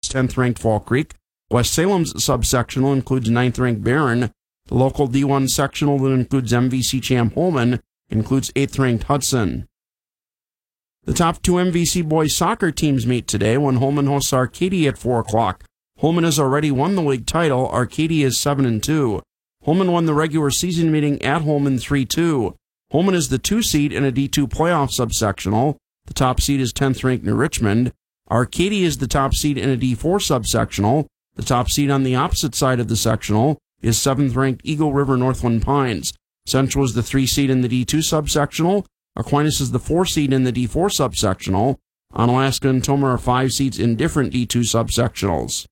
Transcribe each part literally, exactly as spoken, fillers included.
tenth-ranked Fall Creek. West Salem's subsectional includes ninth-ranked Barron. The local D one sectional that includes M V C champ Holman includes eighth-ranked Hudson. The top two M V C boys soccer teams meet today when Holman hosts Arcadia at four o'clock. Holman has already won the league title. Arcadia is seven and two. Holman won the regular season meeting at Holman three two. Holman is the two seed in a D two playoff subsectional. The top seed is tenth-ranked New Richmond. Arcadia is the top seed in a D four subsectional. The top seed on the opposite side of the sectional is seventh-ranked Eagle River Northland Pines. Central is the three seed in the D two subsectional. Aquinas is the four seed in the D four subsectional. Onalaska and Tomah are five seeds in different D two subsectionals.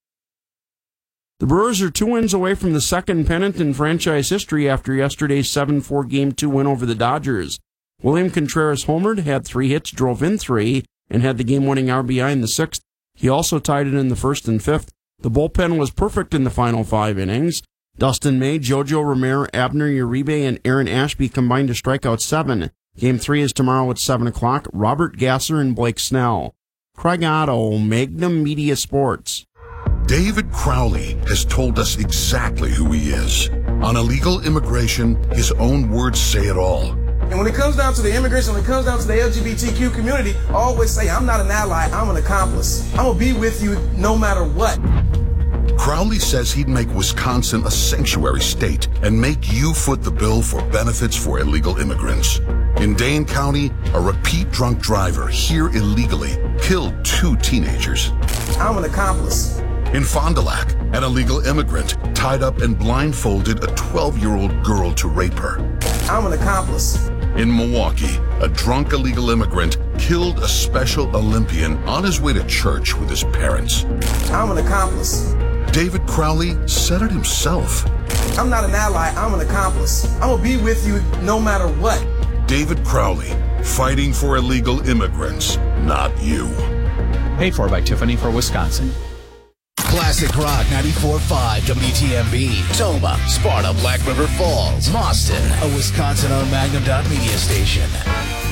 The Brewers are two wins away from the second pennant in franchise history after yesterday's seven four Game two win over the Dodgers. William Contreras homered, had three hits, drove in three, and had the game-winning R B I in the sixth. He also tied it in the first and fifth. The bullpen was perfect in the final five innings. Dustin May, Jojo Romero, Abner Uribe, and Aaron Ashby combined to strike out seven. Game three is tomorrow at seven o'clock. Robert Gasser and Blake Snell. Craig Otto, Magnum Media Sports. David Crowley has told us exactly who he is. On illegal immigration, his own words say it all. And when it comes down to the immigration, when it comes down to the L G B T Q community, I always say I'm not an ally, I'm an accomplice. I'm going to be with you no matter what. Crowley says he'd make Wisconsin a sanctuary state and make you foot the bill for benefits for illegal immigrants. In Dane County, a repeat drunk driver here illegally killed two teenagers. I'm an accomplice. In Fond du Lac, an illegal immigrant tied up and blindfolded a twelve-year-old girl to rape her. I'm an accomplice. In Milwaukee, a drunk illegal immigrant killed a Special Olympian on his way to church with his parents. I'm an accomplice. David Crowley said it himself. I'm not an ally, I'm an accomplice. I'm going to be with you no matter what. David Crowley, fighting for illegal immigrants, not you. Paid for by Tiffany for Wisconsin. Classic Rock ninety-four point five W T M B, Tomah, Sparta, Black River Falls, Mauston, a Wisconsin-owned Magnum Media station.